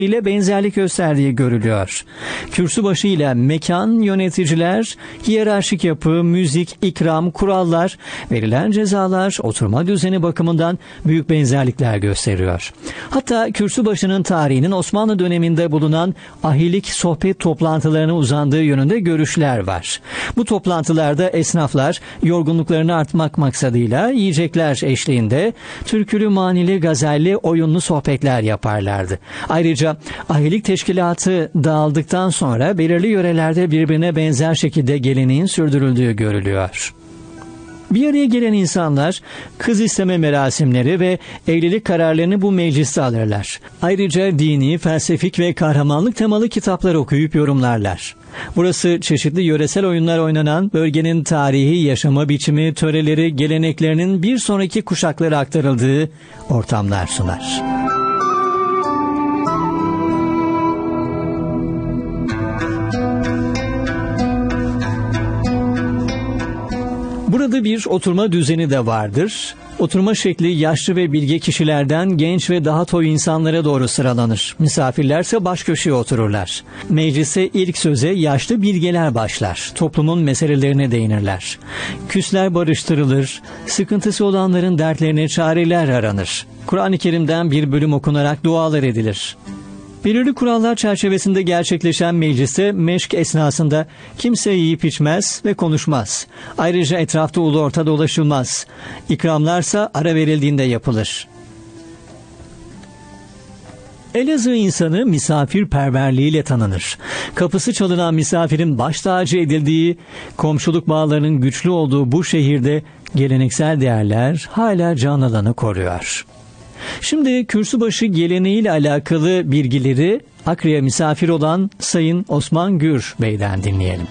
ile benzerlik gösterdiği görülüyor. Kürsübaşı ile mekan, yöneticiler, hiyerarşik yapı, müzik, ikram, kurallar, verilen cezalar, oturma düzeni bakımından büyük benzerlikler gösteriyor. Hatta kürsübaşının tarihinin Osmanlı döneminde bulunan ahilik sohbet toplantılarına uzandığı yönünde görüşler var. Bu toplantılarda esnaflar yorgunluklarını artmak maksadıyla yiyecekler eşliğinde türkülü, manili, gazelli, oyunlu sohbetler yaparlardı. Ayrıca ahilik teşkilatı dağıldıktan sonra belirli yörelerde birbirine benzer şekilde geleneğin sürdürüldüğü görülüyor. Bir araya gelen insanlar kız isteme merasimleri ve evlilik kararlarını bu mecliste alırlar. Ayrıca dini, felsefik ve kahramanlık temalı kitaplar okuyup yorumlarlar. Burası çeşitli yöresel oyunlar oynanan, bölgenin tarihi, yaşama biçimi, töreleri, geleneklerinin bir sonraki kuşaklara aktarıldığı ortamlar sunar. Burada bir oturma düzeni de vardır. Oturma şekli yaşlı ve bilge kişilerden genç ve daha toy insanlara doğru sıralanır. Misafirlerse baş köşeye otururlar. Meclise ilk söze yaşlı bilgeler başlar. Toplumun meselelerine değinirler. Küsler barıştırılır. Sıkıntısı olanların dertlerine çareler aranır. Kur'an-ı Kerim'den bir bölüm okunarak dualar edilir. Belirli kurallar çerçevesinde gerçekleşen mecliste meşk esnasında kimse yiyip içmez ve konuşmaz. Ayrıca etrafta ulu orta dolaşılmaz. İkramlarsa ara verildiğinde yapılır. Elazığ insanı misafirperverliğiyle tanınır. Kapısı çalınan misafirin baş tacı edildiği, komşuluk bağlarının güçlü olduğu bu şehirde geleneksel değerler hala canlılığını koruyor. Şimdi kürsübaşı geleneğiyle alakalı bilgileri Akre'ye misafir olan Sayın Osman Gür Bey'den dinleyelim.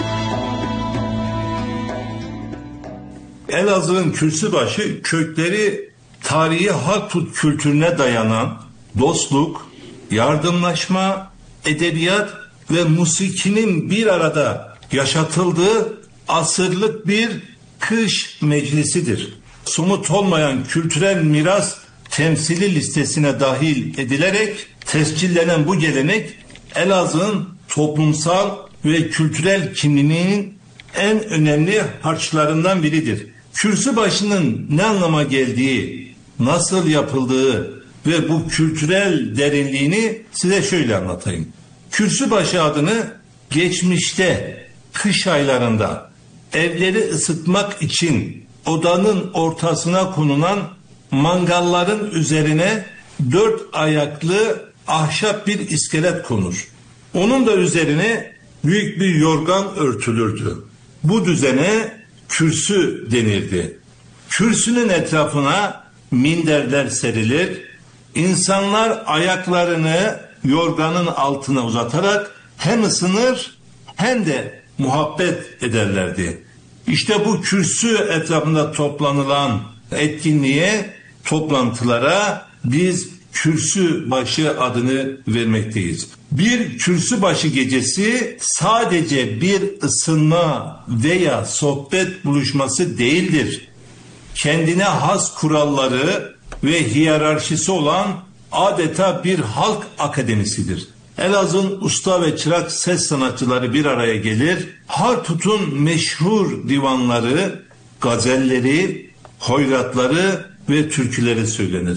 Elazığ'ın kürsübaşı kökleri tarihi Harput kültürüne dayanan dostluk, yardımlaşma, edebiyat ve musikinin bir arada yaşatıldığı asırlık bir kış meclisidir. Somut olmayan kültürel miras temsili listesine dahil edilerek tescillenen bu gelenek Elazığ'ın toplumsal ve kültürel kimliğinin en önemli harçlarından biridir. Kürsübaşının ne anlama geldiği, nasıl yapıldığı ve bu kültürel derinliğini size şöyle anlatayım. Kürsübaşı adını geçmişte kış aylarında evleri ısıtmak için odanın ortasına konulan mangalların üzerine 4 ayaklı ahşap bir iskelet konur. Onun da üzerine büyük bir yorgan örtülürdü. Bu düzene kürsü denirdi. Kürsünün etrafına minderler serilir. İnsanlar ayaklarını yorganın altına uzatarak hem ısınır hem de muhabbet ederlerdi. İşte bu kürsü etrafında toplanılan etkinliğe, toplantılara biz kürsübaşı adını vermekteyiz. Bir kürsübaşı gecesi sadece bir ısınma veya sohbet buluşması değildir. Kendine has kuralları ve hiyerarşisi olan adeta bir halk akademisidir. Elazığ'ın usta ve çırak ses sanatçıları bir araya gelir. Harput'un meşhur divanları, gazelleri, hoyratları ve türküleri söylenir.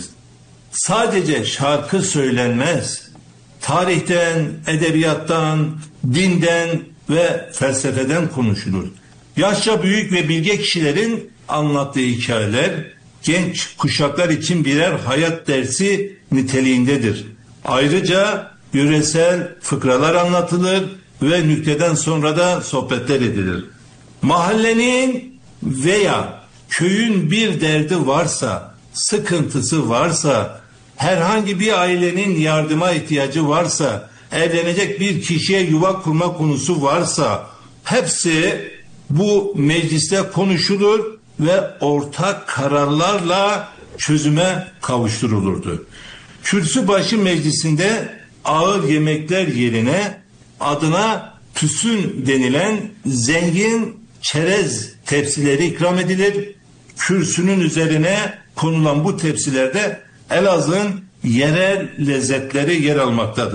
Sadece şarkı söylenmez. Tarihten, edebiyattan, dinden ve felsefeden konuşulur. Yaşça büyük ve bilge kişilerin anlattığı hikayeler genç kuşaklar için birer hayat dersi niteliğindedir. Ayrıca yöresel fıkralar anlatılır ve nükteden sonra da sohbetler edilir. Mahallenin veya köyün bir derdi varsa, sıkıntısı varsa, herhangi bir ailenin yardıma ihtiyacı varsa, evlenecek bir kişiye yuva kurma konusu varsa, hepsi bu mecliste konuşulur ve ortak kararlarla çözüme kavuşturulurdu. Kürsübaşı meclisinde ağır yemekler yerine adına tüsün denilen zengin çerez tepsileri ikram edilir. Kürsünün üzerine konulan bu tepsilerde Elazığ'ın yerel lezzetleri yer almaktadır.